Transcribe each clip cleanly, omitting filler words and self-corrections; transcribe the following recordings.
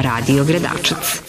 Radio Gradačac.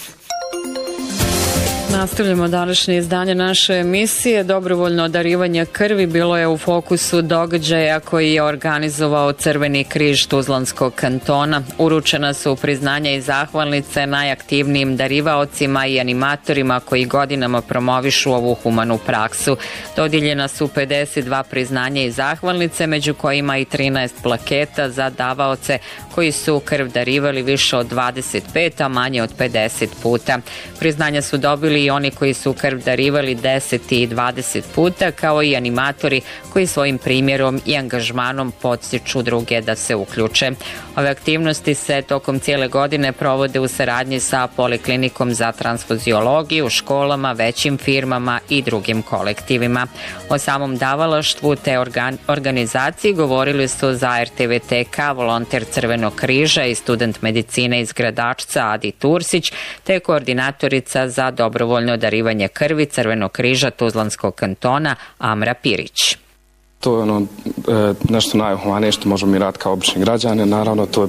Nastavljamo današnje izdanje naše emisije. Dobrovoljno darivanje krvi bilo je u fokusu događaja koji je organizovao Crveni križ Tuzlanskog kantona. Uručena su priznanja i zahvalnice najaktivnijim darivaocima i animatorima koji godinama promovišu ovu humanu praksu. Dodijeljena su 52 priznanja i zahvalnice, među kojima i 13 plaketa za davaoce koji su krv darivali više od 25, a manje od 50 puta. Priznanja su dobili i oni koji su krv darivali 10 i 20 puta, kao i animatori koji svojim primjerom i angažmanom podstiču druge da se uključe. Ove aktivnosti se tokom cijele godine provode u saradnji sa Poliklinikom za transfuziologiju, školama, većim firmama i drugim kolektivima. O samom davalaštvu te organizaciji govorili su za RTVTK volonter Crvenog križa i student medicine iz Gradačca Adi Tursić, te koordinatorica za dobrovoljno darivanje krvi Crvenog križa Tuzlanskog kantona Amra Pirić. To je nešto najhumanije što možemo mi raditi kao obični građani. Naravno, to je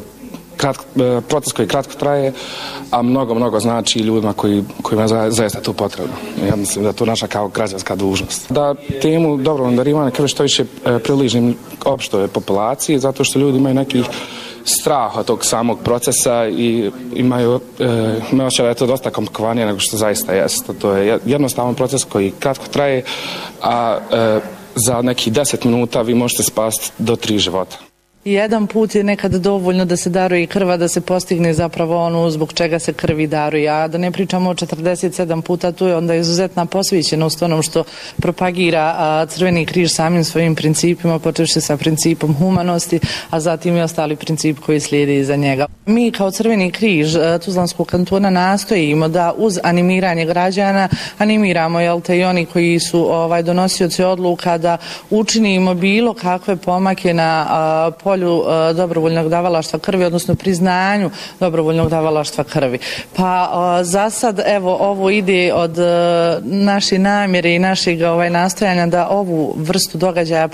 proces koji kratko traje, a mnogo znači ljudima kojima je zaista to potrebno. Ja mislim da je to naša kao građanska dužnost. Da temu dobrovoljno darivanje krvi što više približim opštoj populaciji, zato što ljudi imaju nekih straha tog samog procesa i imaju osjećaj da je to dosta komplikovanije nego što zaista jeste. To je jednostavan proces koji kratko traje, a za nekih 10 minuta vi možete spasiti do 3 života. Jedan put je nekad dovoljno da se daruje krva, da se postigne zapravo ono zbog čega se krvi daruje, a da ne pričamo o 47 puta, tu je onda izuzetna posvećenost onom što propagira Crveni križ samim svojim principima, počevši sa principom humanosti, a zatim i ostali princip koji slijedi iza njega. Mi kao Crveni križ Tuzlanskog kantona nastojimo da uz animiranje građana animiramo i oni koji su donosioci odluka da učinimo bilo kakve pomake na polju dobrovoljnog davalaštva krvi, odnosno priznanju dobrovoljnog davalaštva krvi. Pa za sad, evo, ovo ide od naše namjere i našeg nastojanja da ovu vrstu događaja